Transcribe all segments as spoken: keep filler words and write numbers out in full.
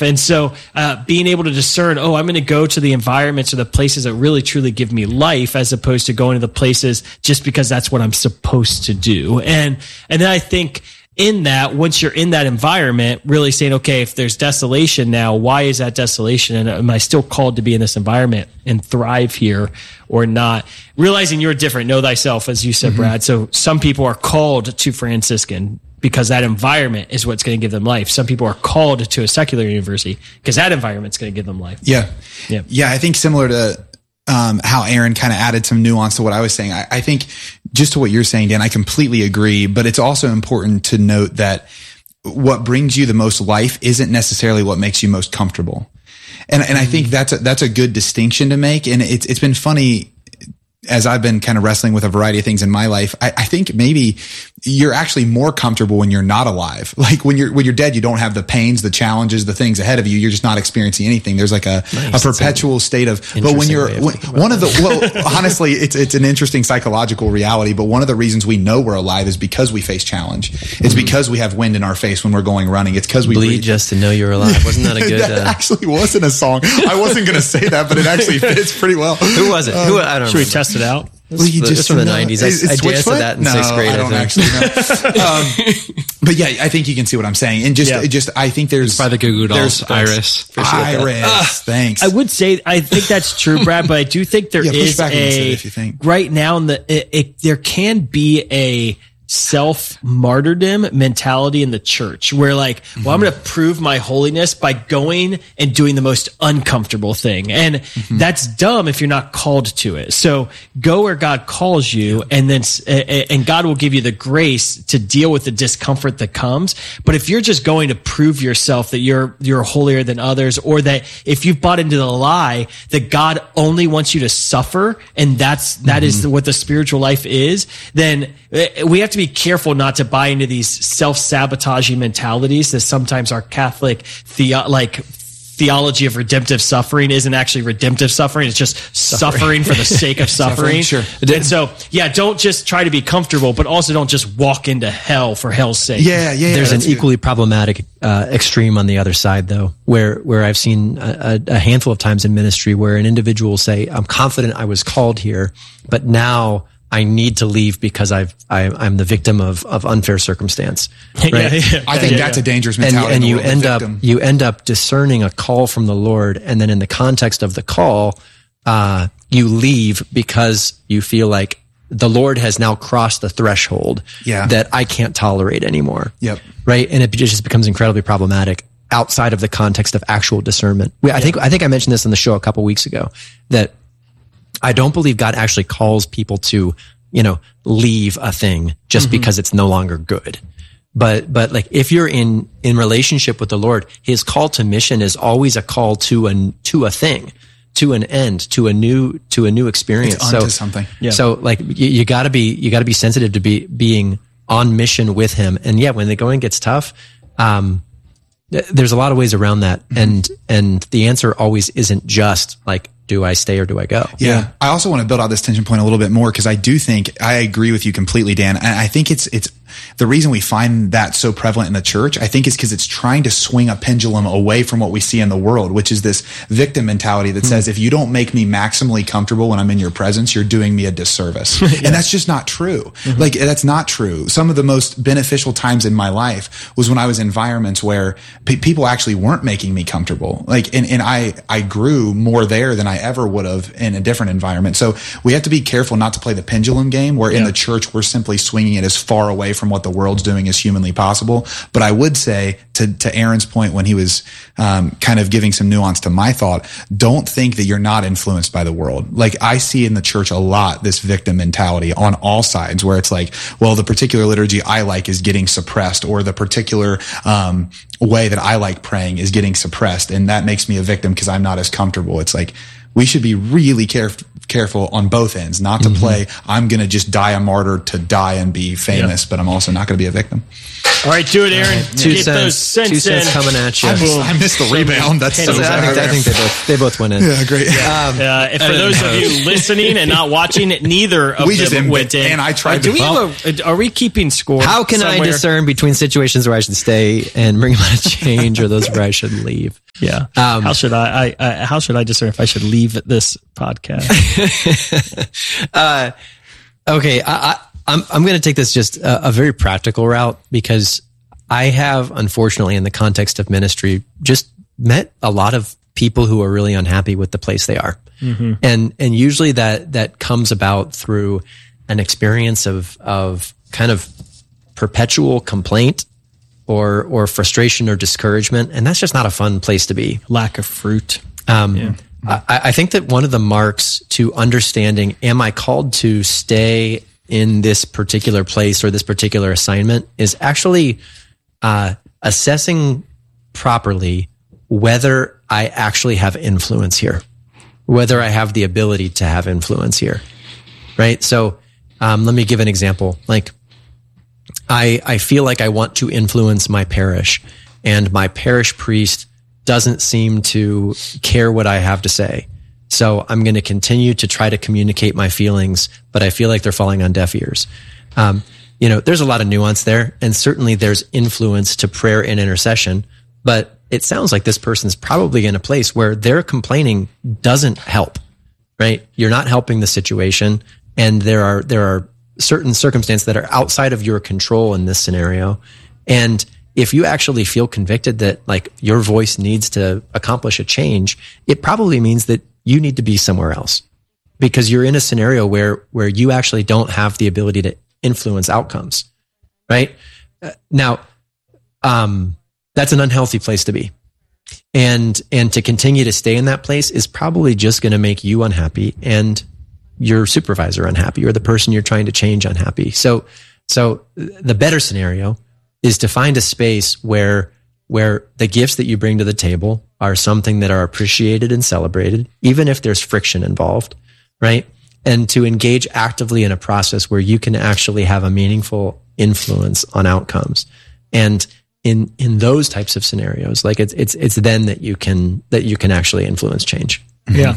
life. And so uh, being able to discern, oh, I'm going to go to the environments or the places that really truly give me life, as opposed to going to the places just because that's what I'm supposed to do. And, and then I think in that, once you're in that environment, really saying, okay, if there's desolation now, why is that desolation? And am I still called to be in this environment and thrive here or not? Realizing you're different, know thyself, as you said, mm-hmm. Brad. So some people are called to Franciscan because that environment is what's going to give them life. Some people are called to a secular university because that environment's going to give them life. Yeah. Yeah. Yeah. I think similar to um, how Aaron kind of added some nuance to what I was saying. I, I think just to what you're saying, Dan, I completely agree, but it's also important to note that what brings you the most life isn't necessarily what makes you most comfortable. And, and I think that's a, that's a good distinction to make. And it's, it's been funny as I've been kind of wrestling with a variety of things in my life. I, I think maybe you're actually more comfortable when you're not alive. Like when you're, when you're dead, you don't have the pains, the challenges, the things ahead of you. You're just not experiencing anything. There's like a, nice. a perpetual state of, but when you're, when, one of the, well, honestly, it's, it's an interesting psychological reality, but one of the reasons we know we're alive is because we face challenge. It's mm-hmm. because we have wind in our face when we're going running. It's because we bleed breathe. Just to know you're alive. Wasn't that a good, that uh... actually wasn't a song. I wasn't going to say that, but it actually fits pretty well. Who was it? Um, Who, I don't know. Should remember. we test it out? Well, you just from the nineties. I, I danced to that in no, sixth grade. I don't I actually know. um, but yeah, I think you can see what I'm saying. And just, yeah. just, I think there's it's by the Goo Goo Dolls, Iris. Iris, uh, thanks. I would say I think that's true, Brad, but I do think there yeah, is a if you think. right now in the it, it, there can be a self-martyrdom mentality in the church where like, well, mm-hmm. I'm going to prove my holiness by going and doing the most uncomfortable thing. And mm-hmm. that's dumb if you're not called to it. So go where God calls you, and then, and God will give you the grace to deal with the discomfort that comes. But if you're just going to prove yourself that you're, you're holier than others, or that if you've bought into the lie that God only wants you to suffer, and that's, that mm-hmm. is what the spiritual life is, then we have to be careful not to buy into these self-sabotaging mentalities that sometimes our Catholic theo- like theology of redemptive suffering isn't actually redemptive suffering. It's just suffering, suffering for the sake of suffering. Sure. And so, yeah, don't just try to be comfortable, but also don't just walk into hell for hell's sake. Yeah, yeah. There's yeah, an good. equally problematic uh, extreme on the other side, though, where where I've seen a, a handful of times in ministry where an individual will say, "I'm confident I was called here, but now I need to leave because I've, I, I'm the victim of, of unfair circumstance." Right? yeah, yeah, I think yeah, that's yeah. a dangerous And, mentality. and in the you world, end the up, victim. you end up discerning a call from the Lord. And then in the context of the call, uh, you leave because you feel like the Lord has now crossed the threshold yeah. that I can't tolerate anymore. Yep. Right. And it just becomes incredibly problematic outside of the context of actual discernment. We, I think, I think I mentioned this on the show a couple weeks ago, that I don't believe God actually calls people to, you know, leave a thing just mm-hmm. because it's no longer good. But, but like if you're in, in relationship with the Lord, his call to mission is always a call to an, to a thing, to an end, to a new, to a new experience. It's onto so, something. Yeah. So like you, you gotta be, you gotta be sensitive to be, being on mission with him. And yeah, when the going gets tough, um, there's a lot of ways around that. Mm-hmm. And, and the answer always isn't just like, do I stay or do I go? Yeah. yeah. I also want to build out this tension point a little bit more, because I do think I agree with you completely, Dan. And I think it's, it's the reason we find that so prevalent in the church, I think is because it's trying to swing a pendulum away from what we see in the world, which is this victim mentality that mm-hmm. says, if you don't make me maximally comfortable when I'm in your presence, you're doing me a disservice. yeah. And that's just not true. Mm-hmm. Like, that's not true. Some of the most beneficial times in my life was when I was in environments where pe- people actually weren't making me comfortable. Like, and, and I, I grew more there than I ever would have in a different environment. So we have to be careful not to play the pendulum game where yeah. in the church, we're simply swinging it as far away from what the world's doing as humanly possible. But I would say to, to Aaron's point, when he was, um, kind of giving some nuance to my thought, don't think that you're not influenced by the world. Like, I see in the church a lot, this victim mentality on all sides, where it's like, well, the particular liturgy I like is getting suppressed, or the particular, um, way that I like praying is getting suppressed. And that makes me a victim because I'm not as comfortable. It's like, we should be really careful careful on both ends, not to mm-hmm. play, I'm going to just die a martyr to die and be famous, yeah. but I'm also not going to be a victim. All right, do it, Aaron. Right. Two Get cents, those cents two cents in. coming at you. I missed, I missed the rebound. That's so I think, I think they both they both went in. Yeah, great. Yeah. Um, uh, and for those of you listening and not watching, neither of we them just went in. And I tried uh, do to. we have a, are we keeping score? How can somewhere? I discern between situations where I should stay and bring about a change, or those where I should leave? Yeah. Um, how should I, I, I, how should I discern if I should leave this podcast? uh, okay. I, I, I'm, I'm going to take this just a, a very practical route, because I have, unfortunately, in the context of ministry, just met a lot of people who are really unhappy with the place they are. Mm-hmm. And, and usually that, that comes about through an experience of, of kind of perpetual complaint or, or frustration or discouragement. And that's just not a fun place to be. Lack of fruit. Um, yeah. I, I think that one of the marks to understanding, am I called to stay in this particular place or this particular assignment, is actually uh, assessing properly whether I actually have influence here, whether I have the ability to have influence here, right? So um, let me give an example. Like, I, I feel like I want to influence my parish, and my parish priest doesn't seem to care what I have to say. So I'm going to continue to try to communicate my feelings, but I feel like they're falling on deaf ears. Um, you know, there's a lot of nuance there, and certainly there's influence to prayer and intercession, but it sounds like this person's probably in a place where their complaining doesn't help, right? You're not helping the situation, and there are, there are certain circumstances that are outside of your control in this scenario. And if you actually feel convicted that like your voice needs to accomplish a change, it probably means that you need to be somewhere else, because you're in a scenario where, where you actually don't have the ability to influence outcomes, right? Uh, now, um, that's an unhealthy place to be. And, and to continue to stay in that place is probably just going to make you unhappy and your supervisor unhappy, or the person you're trying to change unhappy. So, so the better scenario is to find a space where, where the gifts that you bring to the table are something that are appreciated and celebrated, even if there's friction involved, right? And to engage actively in a process where you can actually have a meaningful influence on outcomes. And in, in those types of scenarios, like it's, it's, it's then that you can, that you can actually influence change. Yeah.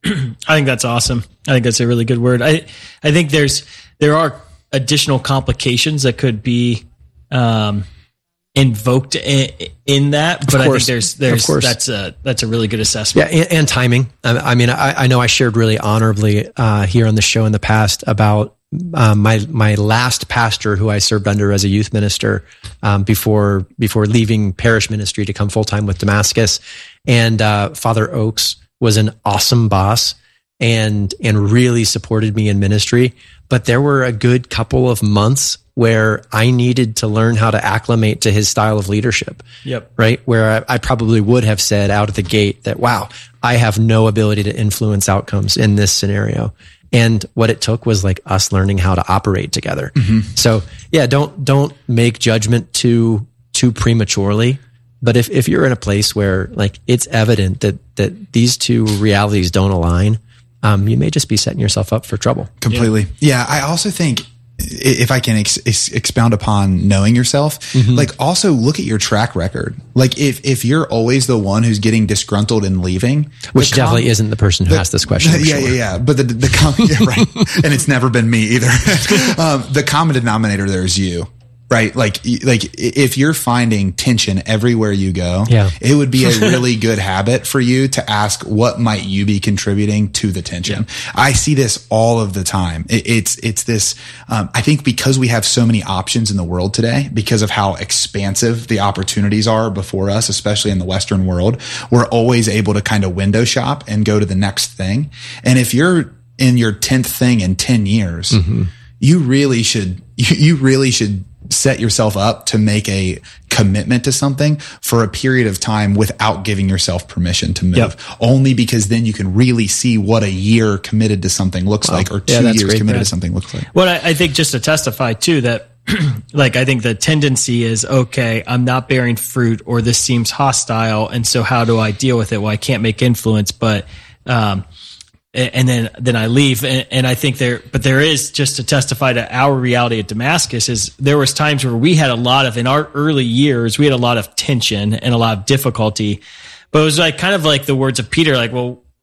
I think that's awesome. I think that's a really good word. I, I think there's, there are additional complications that could be, um, invoked in, in that, but I think there's, there's, that's a, that's a really good assessment. Yeah. And, and timing. I, I mean, I, I know I shared really honorably, uh, here on the show in the past about, um, my, my last pastor who I served under as a youth minister, um, before, before leaving parish ministry to come full time with Damascus. And, uh, Father Oakes was an awesome boss and, and really supported me in ministry. But there were a good couple of months where I needed to learn how to acclimate to his style of leadership. Yep. Right. Where I, I probably would have said out of the gate that, wow, I have no ability to influence outcomes in this scenario. And what it took was like us learning how to operate together. Mm-hmm. So yeah, don't, don't make judgment too, too prematurely. But if, if you're in a place where like it's evident that, that these two realities don't align, um, you may just be setting yourself up for trouble. Completely. Yeah. yeah I also think, if I can ex- ex- expound upon knowing yourself, mm-hmm. like also look at your track record. Like if, if you're always the one who's getting disgruntled and leaving, which com- definitely isn't the person who the, asked this question. Yeah, sure. yeah, yeah. But the, the, com- yeah, right. And it's never been me either. um, the common denominator there is you. Right. Like, like if you're finding tension everywhere you go, yeah. it would be a really good habit for you to ask, what might you be contributing to the tension? Yeah. I see this all of the time. It, it's, it's this, um, I think because we have so many options in the world today, because of how expansive the opportunities are before us, especially in the Western world, we're always able to kind of window shop and go to the next thing. And if you're in your tenth thing in ten years, mm-hmm. you really should, you, you really should set yourself up to make a commitment to something for a period of time without giving yourself permission to move. Yep. Only because then you can really see what a year committed to something looks wow. like, or two yeah, years great, committed Brad. to something looks like. Well, I, I think just to testify too, that like, I think the tendency is, okay, I'm not bearing fruit, or this seems hostile. And so how do I deal with it? Well, I can't make influence, but, um, and then, then I leave. And, and I think there, but there is, just to testify to our reality at Damascus, is there was times where we had a lot of, in our early years, we had a lot of tension and a lot of difficulty, but it was like kind of like the words of Peter, like, well,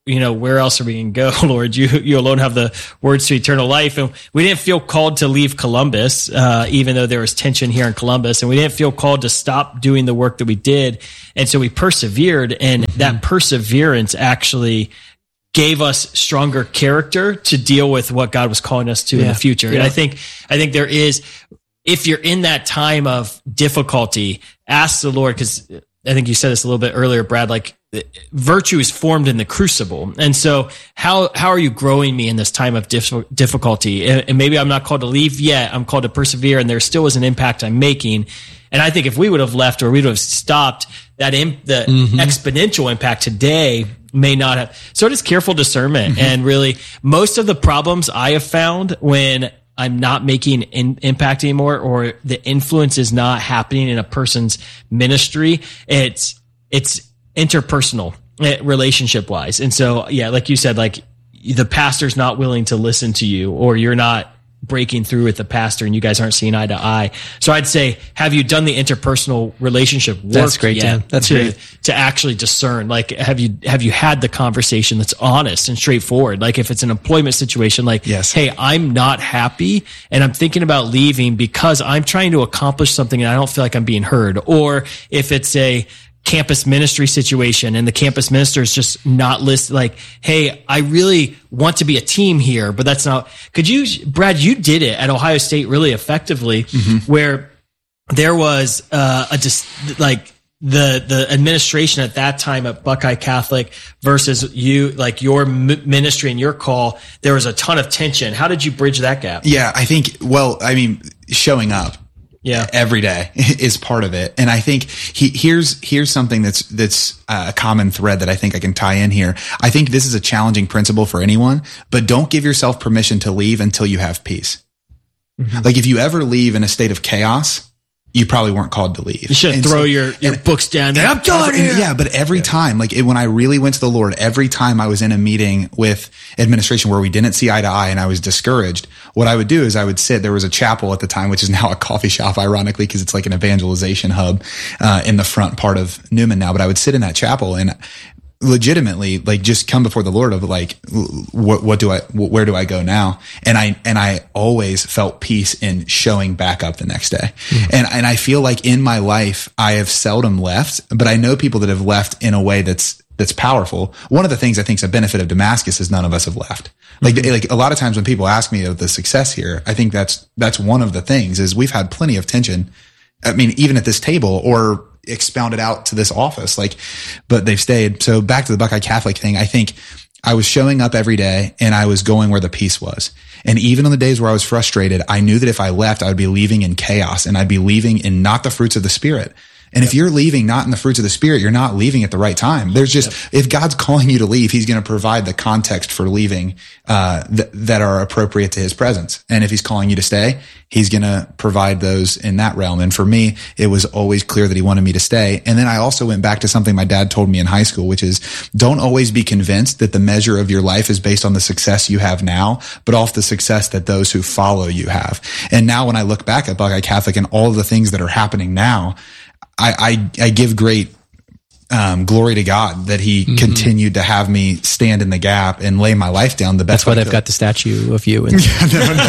you know, where else are we going to go, Lord? You, you alone have the words to eternal life. And we didn't feel called to leave Columbus, uh, even though there was tension here in Columbus, and we didn't feel called to stop doing the work that we did. And so we persevered, and mm-hmm. that perseverance actually gave us stronger character to deal with what God was calling us to yeah. in the future. Yeah. And I think, I think there is, if you're in that time of difficulty, ask the Lord, because I think you said this a little bit earlier, Brad, like virtue is formed in the crucible. And so how, how are you growing me in this time of dif- difficulty? And, and maybe I'm not called to leave yet. I'm called to persevere, and there still is an impact I'm making. And I think if we would have left, or we would have stopped, that imp- the mm-hmm. exponential impact today may not have. So it is careful discernment. Mm-hmm. And really, most of the problems I have found when I'm not making in, impact anymore, or the influence is not happening in a person's ministry, it's, it's interpersonal, relationship wise. And so, yeah, like you said, like the pastor's not willing to listen to you, or you're not breaking through with the pastor and you guys aren't seeing eye to eye. So I'd say, have you done the interpersonal relationship work? That's great, yet Dan. That's to, great. To actually discern, like, have you, have you had the conversation that's honest and straightforward? Like if it's an employment situation, like, yes. hey, I'm not happy and I'm thinking about leaving because I'm trying to accomplish something and I don't feel like I'm being heard. Or if it's a campus ministry situation and the campus minister is just not listed, like, hey, I really want to be a team here, but that's not, could you, Brad, you did it at Ohio State really effectively, mm-hmm. where there was uh, a just like the, the administration at that time at Buckeye Catholic versus you, like your m- ministry and your call, there was a ton of tension. How did you bridge that gap? Yeah, I think, well, I mean, showing up. Yeah. Every day is part of it. And I think he, here's, here's something that's, that's a common thread that I think I can tie in here. I think this is a challenging principle for anyone, but don't give yourself permission to leave until you have peace. Mm-hmm. Like if you ever leave in a state of chaos, you probably weren't called to leave. You should and throw so, your, your and, books down there. I'm done here. Yeah, but every yeah. time, like it, when I really went to the Lord, every time I was in a meeting with administration where we didn't see eye to eye and I was discouraged, what I would do is I would sit, there was a chapel at the time, which is now a coffee shop, ironically, because it's like an evangelization hub uh, in the front part of Newman now. But I would sit in that chapel and legitimately like just come before the Lord of like, what, what do I, where do I go now? And I, and I always felt peace in showing back up the next day. Mm-hmm. And, and I feel like in my life, I have seldom left, but I know people that have left in a way that's, that's powerful. One of the things I think is a benefit of Damascus is none of us have left. Like, mm-hmm. like a lot of times when people ask me of the success here, I think that's, that's one of the things is we've had plenty of tension. I mean, even at this table or expounded out to this office, like, but they've stayed. So back to the Buckeye Catholic thing, I think I was showing up every day and I was going where the peace was. And even on the days where I was frustrated, I knew that if I left, I would be leaving in chaos and I'd be leaving in not the fruits of the Spirit. And yep. if you're leaving not in the fruits of the Spirit, you're not leaving at the right time. There's just, yep. if God's calling you to leave, he's going to provide the context for leaving, uh, th- that are appropriate to his presence. And if he's calling you to stay, he's going to provide those in that realm. And for me, it was always clear that he wanted me to stay. And then I also went back to something my dad told me in high school, which is don't always be convinced that the measure of your life is based on the success you have now, but off the success that those who follow you have. And now when I look back at Buckeye Catholic and all of the things that are happening now, I, I, I give great um, glory to God that he mm-hmm. continued to have me stand in the gap and lay my life down the best. That's why they've got the statue of you. And yeah, no, no.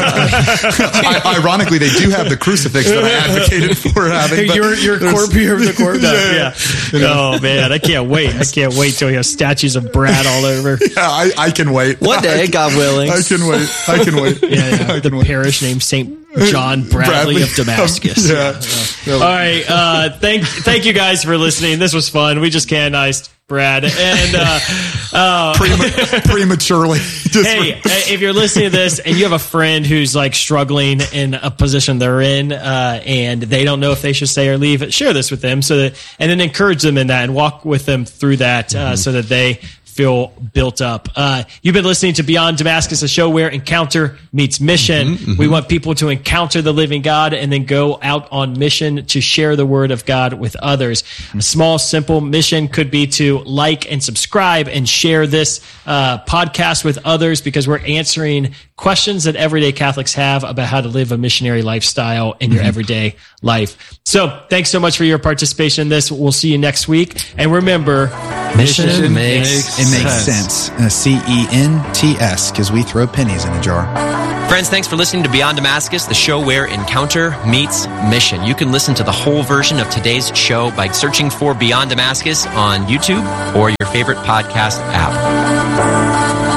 I, ironically, they do have the crucifix that I advocated for having. Your your corpse, your the corpse. yeah. yeah. Oh man, I can't wait. I can't wait till you have statues of Brad all over. Yeah, I, I can wait. One day, I, God willing. I can wait. I can wait. Yeah, yeah. The parish named Saint John Bradley, Bradley of Damascus. Yeah. yeah. All right. Uh, thank, thank you guys for listening. This was fun. We just canonized Brad and, uh, uh, Prema- prematurely. Hey, if you're listening to this and you have a friend who's like struggling in a position they're in, uh, and they don't know if they should stay or leave, share this with them so that, and then encourage them in that and walk with them through that, uh, mm-hmm. so that they feel built up. Uh, you've been listening to Beyond Damascus, a show where encounter meets mission. Mm-hmm, mm-hmm. We want people to encounter the living God and then go out on mission to share the word of God with others. Mm-hmm. A small, simple mission could be to like and subscribe and share this uh, podcast with others because we're answering questions that everyday Catholics have about how to live a missionary lifestyle in your mm-hmm. everyday life. So thanks so much for your participation in this. We'll see you next week. And remember, mission, mission makes, makes it makes sense. sense. Uh, C E N T S, because we throw pennies in a jar. Friends, thanks for listening to Beyond Damascus, the show where encounter meets mission. You can listen to the whole version of today's show by searching for Beyond Damascus on YouTube or your favorite podcast app.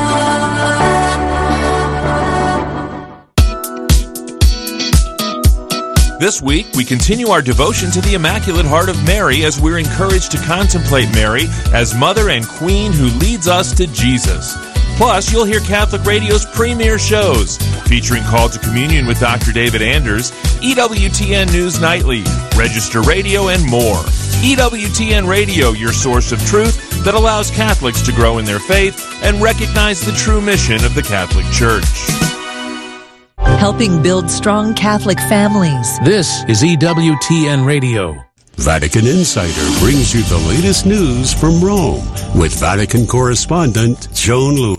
This week, we continue our devotion to the Immaculate Heart of Mary as we're encouraged to contemplate Mary as Mother and Queen who leads us to Jesus. Plus, you'll hear Catholic Radio's premier shows, featuring Call to Communion with Doctor David Anders, E W T N News Nightly, Register Radio, and more. E W T N Radio, your source of truth that allows Catholics to grow in their faith and recognize the true mission of the Catholic Church. Helping build strong Catholic families. This is E W T N Radio. Vatican Insider brings you the latest news from Rome with Vatican correspondent Joan Lewis.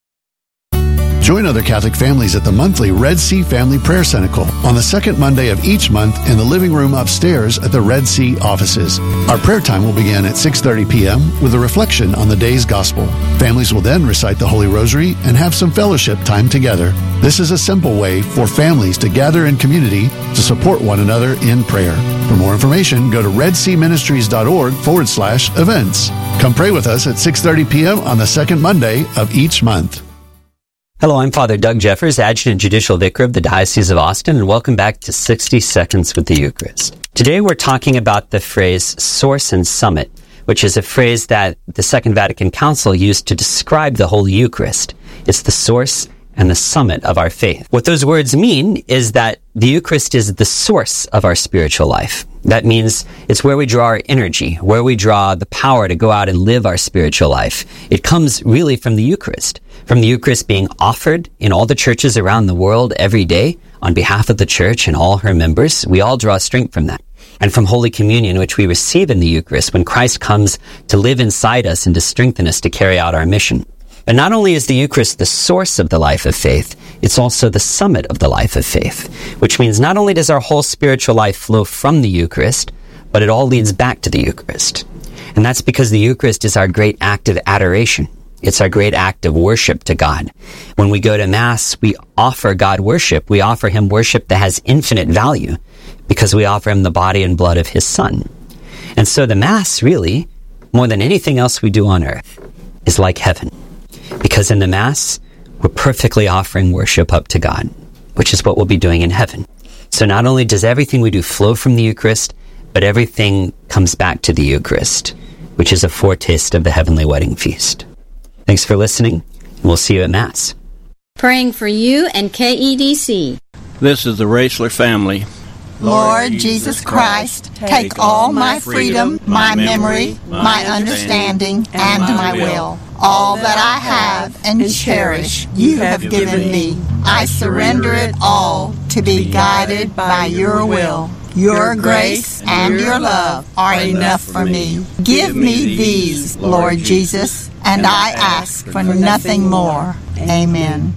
Join other Catholic families at the monthly Red Sea Family Prayer Cenacle on the second Monday of each month in the living room upstairs at the Red Sea offices. Our prayer time will begin at six thirty p.m. with a reflection on the day's gospel. Families will then recite the Holy Rosary and have some fellowship time together. This is a simple way for families to gather in community to support one another in prayer. For more information, go to redseaministries.org forward slash events. Come pray with us at six thirty p.m. on the second Monday of each month. Hello, I'm Father Doug Jeffers, Adjutant Judicial Vicar of the Diocese of Austin, and welcome back to sixty seconds with the Eucharist. Today we're talking about the phrase source and summit, which is a phrase that the Second Vatican Council used to describe the Holy Eucharist. It's the source and the summit of our faith. What those words mean is that the Eucharist is the source of our spiritual life. That means it's where we draw our energy, where we draw the power to go out and live our spiritual life. It comes really from the Eucharist, from the Eucharist being offered in all the churches around the world every day on behalf of the Church and all her members. We all draw strength from that. And from Holy Communion, which we receive in the Eucharist when Christ comes to live inside us and to strengthen us to carry out our mission. But not only is the Eucharist the source of the life of faith, it's also the summit of the life of faith, which means not only does our whole spiritual life flow from the Eucharist, but it all leads back to the Eucharist. And that's because the Eucharist is our great act of adoration. It's our great act of worship to God. When we go to Mass, we offer God worship. We offer Him worship that has infinite value because we offer Him the body and blood of His Son. And so the Mass, really, more than anything else we do on earth, is like heaven. Because in the Mass, we're perfectly offering worship up to God, which is what we'll be doing in heaven. So not only does everything we do flow from the Eucharist, but everything comes back to the Eucharist, which is a foretaste of the heavenly wedding feast. Thanks for listening, and we'll see you at Mass. Praying for you and K E D C. This is the Rachler family. Lord Jesus Christ, take all my freedom, my memory, my understanding, and my will. All that I have and cherish, you have given me. I surrender it all to be guided by your will. Your grace and your love are enough for me. Give me these, Lord Jesus, and I ask for nothing more. Amen.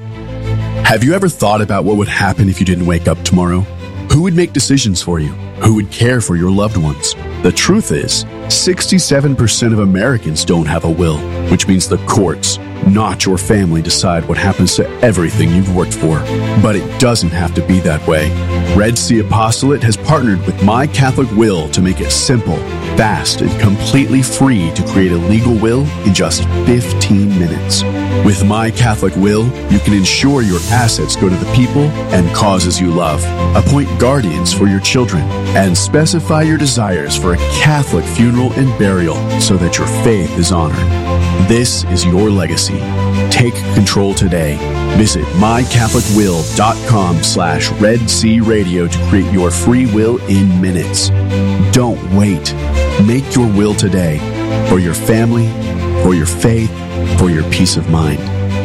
Have you ever thought about what would happen if you didn't wake up tomorrow? Who would make decisions for you? Who would care for your loved ones? The truth is, sixty-seven percent of Americans don't have a will, which means the courts, not your family, decide what happens to everything you've worked for. But it doesn't have to be that way. Red Sea Apostolate has partnered with My Catholic Will to make it simple, fast, and completely free to create a legal will in just fifteen minutes. With My Catholic Will, you can ensure your assets go to the people and causes you love, appoint guardians for your children, and specify your desires for a Catholic funeral and burial so that your faith is honored. This is your legacy. Take control today. Visit mycatholicwill.com slash Red Sea Radio to create your free will in minutes. Don't wait. Make your will today for your family, for your faith, for your peace of mind.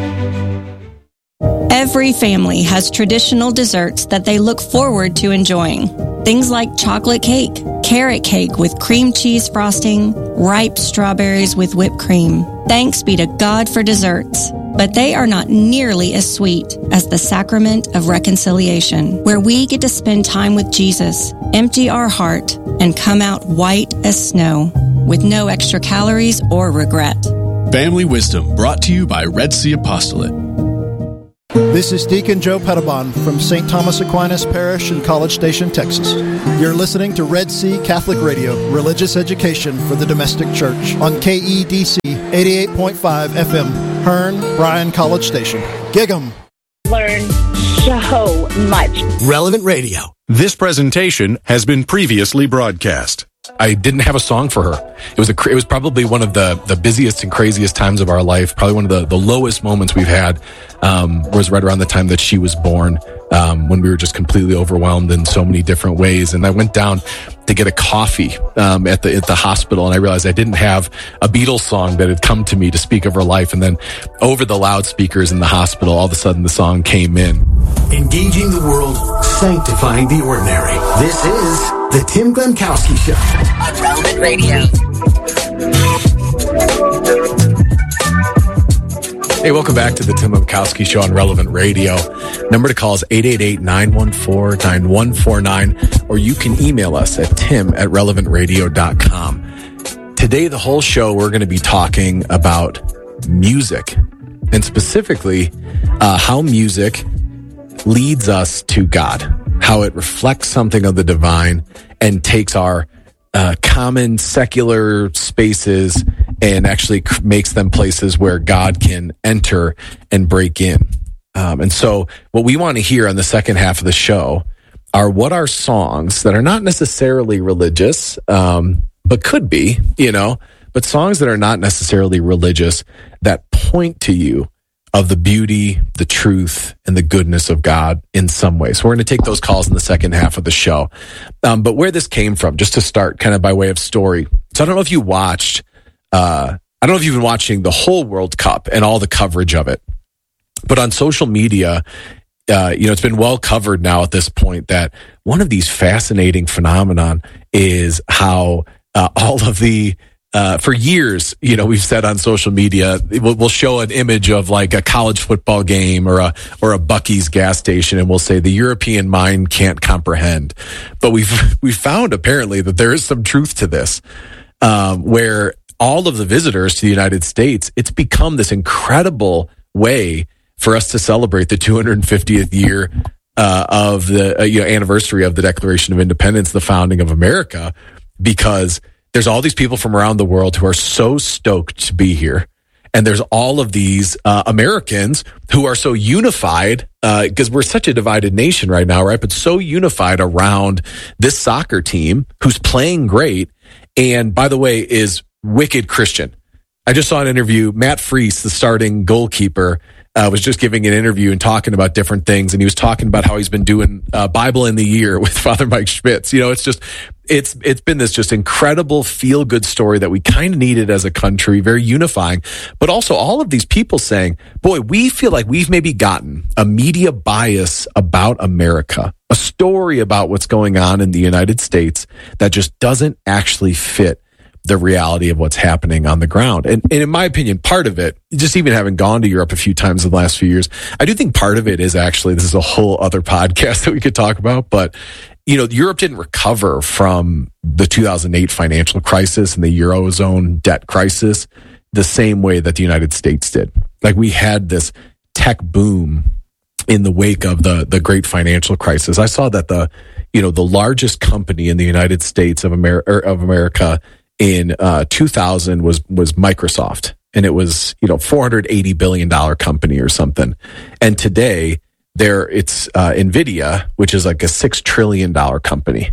Every family has traditional desserts that they look forward to enjoying. Things like chocolate cake, carrot cake with cream cheese frosting, ripe strawberries with whipped cream. Thanks be to God for desserts. but they are not nearly as sweet as the sacrament of reconciliation, where we get to spend time with Jesus, empty our heart, and come out white as snow with no extra calories or regret. Family Wisdom, brought to you by Red Sea Apostolate. This is Deacon Joe Pettibon from Saint Thomas Aquinas Parish in College Station, Texas. You're listening to Red Sea Catholic Radio, religious education for the domestic church on K E D C eighty-eight point five F M, Hearn, Bryan College Station. Gig 'em. Learn so much. Relevant Radio. This presentation has been previously broadcast. I didn't have a song for her. It was a, it was probably one of the, the busiest and craziest times of our life. Probably one of the, the lowest moments we've had, um, was right around the time that she was born, um, when we were just completely overwhelmed in so many different ways. And I went down to get a coffee, um, at the, at the hospital. And I realized I didn't have a Beatles song that had come to me to speak of her life. And then over the loudspeakers in the hospital, all of a sudden the song came in. Engaging the world, sanctifying the ordinary. This is the Tim Glemkowski Show on Relevant Radio. Hey, welcome back to the Tim Glemkowski Show on Relevant Radio. Number to call is eight eight eight, nine one four, nine one four nine, or you can email us at tim at relevant radio dot com. Today, the whole show, we're going to be talking about music, and specifically uh, how music leads us to God, how it reflects something of the divine and takes our uh, common secular spaces and actually makes them places where God can enter and break in. Um, and so what we want to hear on the second half of the show are what are songs that are not necessarily religious, um, but could be, you know, but songs that are not necessarily religious that point to you of the beauty, the truth, and the goodness of God in some way. So we're going to take those calls in the second half of the show. Um, but where this came from, just to start kind of by way of story. So I don't know if you watched, uh, I don't know if you've been watching the whole World Cup and all the coverage of it, but on social media, uh, you know, it's been well covered now at this point that one of these fascinating phenomenon is how uh, all of the Uh, for years, you know, we've said on social media, we'll, we'll show an image of like a college football game or a, or a Buc-ee's gas station. And we'll say the European mind can't comprehend, but we've, we found apparently that there is some truth to this, um, where all of the visitors to the United States, it's become this incredible way for us to celebrate the two hundred fiftieth year, uh, of the uh, you know, anniversary of the Declaration of Independence, the founding of America, because there's all these people from around the world who are so stoked to be here. And there's all of these uh, Americans who are so unified, because uh, we're such a divided nation right now, right? But so unified around this soccer team who's playing great. And by the way, is wicked Christian. I just saw an interview. Matt Freese, the starting goalkeeper, uh, was just giving an interview and talking about different things. And he was talking about how he's been doing uh, Bible in the Year with Father Mike Schmitz. You know, it's just, it's, it's been this just incredible feel good story that we kind of needed as a country, very unifying, but also all of these people saying, boy, we feel like we've maybe gotten a media bias about America, a story about what's going on in the United States that just doesn't actually fit the reality of what's happening on the ground. And, and in my opinion, part of it, just even having gone to Europe a few times in the last few years, I do think part of it is actually, this is a whole other podcast that we could talk about, but you know, Europe didn't recover from the two thousand eight financial crisis and the Eurozone debt crisis the same way that the United States did. Like we had this tech boom in the wake of the, the great financial crisis. I saw that the, you know, the largest company in the United States of America, of America in uh, two thousand was was Microsoft, and it was, you know, four hundred eighty billion dollars company or something. And today there it's uh, Nvidia, which is like a six trillion dollars company,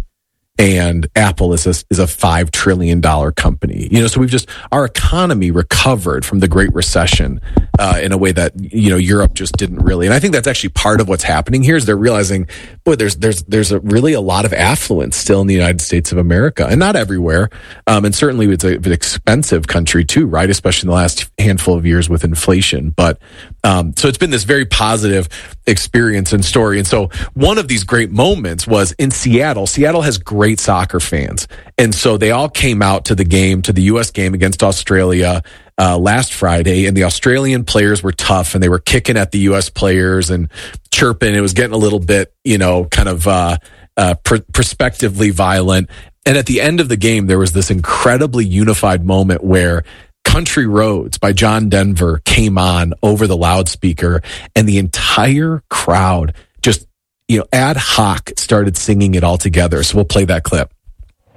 and Apple is a, is a five trillion dollars company. You know, so we've just, our economy recovered from the Great Recession uh, in a way that, you know, Europe just didn't really. And I think that's actually part of what's happening here is they're realizing, boy, there's there's there's a really a lot of affluence still in the United States of America, and not everywhere. Um, and certainly it's a, an expensive country too, right? Especially in the last handful of years with inflation. But um, so it's been this very positive experience and story. And so one of these great moments was in Seattle. Seattle has great soccer fans. And so they all came out to the game, to the U S game against Australia. uh, last Friday, and the Australian players were tough, and they were kicking at the U S players and chirping. It was getting a little bit, you know, kind of uh, uh, pr- prospectively violent. And at the end of the game, there was this incredibly unified moment where Country Roads by John Denver came on over the loudspeaker, and the entire crowd just, you know, ad hoc started singing it all together. So we'll play that clip.